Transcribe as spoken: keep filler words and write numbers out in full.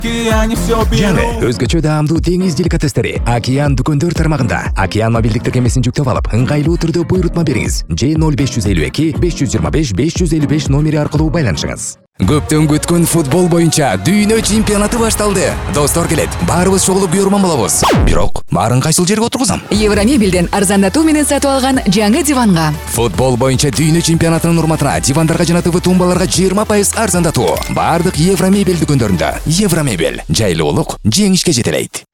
Жаңы өзгөчө даамдуу деңиз деликатестери Океан дүкөндөр тармагында. Океан мобилдик тиркемесин жүктөп алып, ыңгайлуу түрдө буйрутма бериңиз. же ноль беш жүз элүү эки беш жүз жыйырма беш беш жүз элүү беш номери аркылуу байланышыңыз. Көптөн күткөн футбол боюнча дүйнө чемпионаты башталды. Достор келет, баарыбыз чогулуп көрмөн болобуз. Бирок, баарын кайсыл жерге отургузам? Евромебелден арзандатуу менен сатып алган жаңы диванга. Футбол боюнча дүйнө чемпионатынын урматына дивандарга жана ТВ тумбаларга жыйырма пайыз арзандатуу. Бардык Евромебел дүкөндөрүндө. Евромебел жайлуулук жеңишке жетелейт.